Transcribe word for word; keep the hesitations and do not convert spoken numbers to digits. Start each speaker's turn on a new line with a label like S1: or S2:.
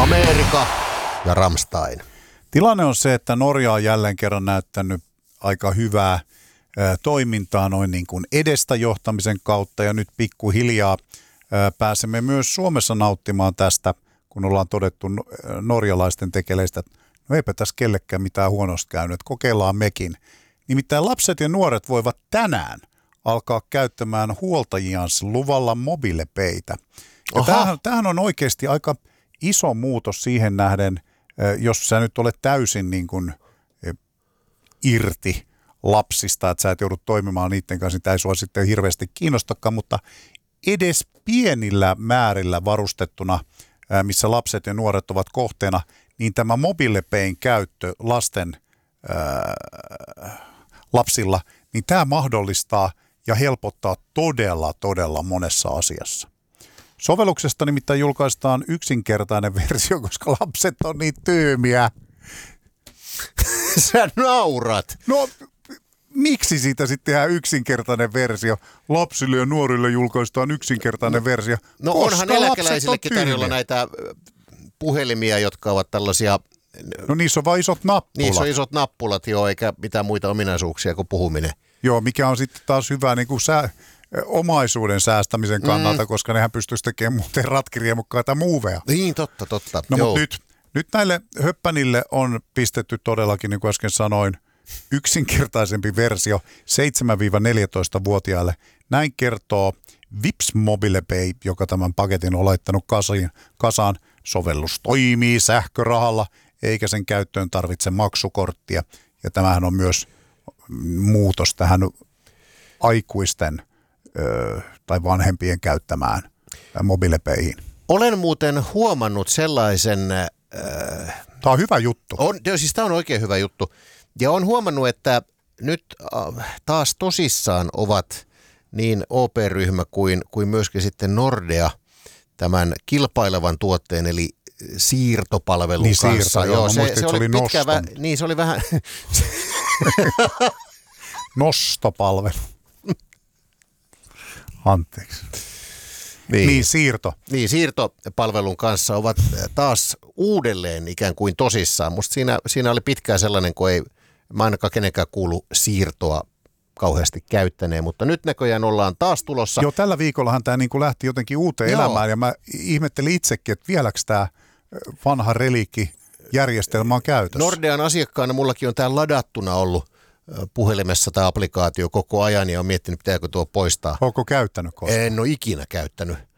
S1: Amerika ja Rammstein.
S2: Tilanne on se, että Norja on jälleen kerran näyttänyt aika hyvää ä, toimintaa noin niin kuin edestä johtamisen kautta ja nyt pikkuhiljaa ä, pääsemme myös Suomessa nauttimaan tästä, kun ollaan todettu norjalaisten tekeleistä, että no eipä tässä kellekään mitään huonosta käynyt, että kokeillaan mekin. Nimittäin lapset ja nuoret voivat tänään alkaa käyttämään huoltajiansa luvalla mobiilepeitä. Ja tämähän, tämähän on oikeasti aika iso muutos siihen nähden, jos sä nyt olet täysin niin kuin irti lapsista, että sä et joudu toimimaan niiden kanssa, niin tämä ei sua sitten hirveästi kiinnostakaan, mutta edes pienillä määrillä varustettuna, missä lapset ja nuoret ovat kohteena, niin tämä mobiilepein käyttö lasten ää, lapsilla, niin tämä mahdollistaa ja helpottaa todella, todella monessa asiassa. Sovelluksesta nimittäin julkaistaan yksinkertainen versio, koska lapset on niin tyhmiä.
S1: Sä naurat.
S2: No, miksi siitä sitten tehdään yksinkertainen versio? Lapsille ja nuorille julkaistaan yksinkertainen
S1: no,
S2: versio.
S1: No onhan eläkeläisillekin tarjolla näitä puhelimia, jotka ovat tällaisia...
S2: No niissä on vain isot nappulat.
S1: Niissä on isot nappulat, joo, eikä mitään muita ominaisuuksia kuin puhuminen.
S2: Joo, mikä on sitten taas hyvä niin kuin sä, omaisuuden säästämisen kannalta, mm. koska nehän pystyisi tekemään muuten ratkiriemukkaita muuveja.
S1: Niin, totta, totta.
S2: No mutta nyt, nyt näille höppänille on pistetty todellakin, niin kuin äsken sanoin, yksinkertaisempi versio seitsemän-neljätoista-vuotiaille. Näin kertoo Vips Mobile Pay, joka tämän paketin on laittanut kasaan. Sovellus toimii sähkörahalla, eikä sen käyttöön tarvitse maksukorttia. Ja tämähän on myös muutos tähän aikuisten ö, tai vanhempien käyttämään mobiilepeihin.
S1: Olen muuten huomannut sellaisen... Äh,
S2: tämä on hyvä juttu.
S1: On, siis tämä on oikein hyvä juttu. Ja olen huomannut, että nyt äh, taas tosissaan ovat niin O P-ryhmä kuin, kuin myöskin sitten Nordea tämän kilpailevan tuotteen, eli siirtopalvelun
S2: niin,
S1: kanssa.
S2: Siirto, joo, joo se, muistin, se, oli, oli pitkä vä-
S1: niin, se oli vähän...
S2: Nostopalvelu. Anteeksi. Niin. niin, siirto.
S1: Niin, siirtopalvelun kanssa ovat taas uudelleen ikään kuin tosissaan. Musta siinä, siinä oli pitkään sellainen, kun ei mä ainakaan kenenkään kuulu siirtoa kauheasti käyttäneen, mutta nyt näköjään ollaan taas tulossa.
S2: Joo, tällä viikollahan tämä niin kuin lähti jotenkin uuteen Joo. elämään ja mä ihmettelin itsekin, että vieläkö tämä vanha reliikki järjestelmä on käytössä.
S1: Nordean asiakkaana mullakin on tämä ladattuna ollut puhelimessa tämä applikaatio koko ajan ja on miettinyt, pitääkö tuo poistaa.
S2: Onko käyttänyt koskaan?
S1: En ole ikinä käyttänyt.